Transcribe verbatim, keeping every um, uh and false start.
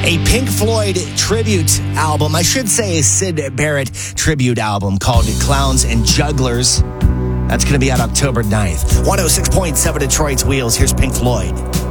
a Pink Floyd tribute album. I should say a Syd Barrett tribute album called Clowns and Jugglers. That's going to be out October ninth. one oh six point seven Detroit's Wheels. Here's Pink Floyd.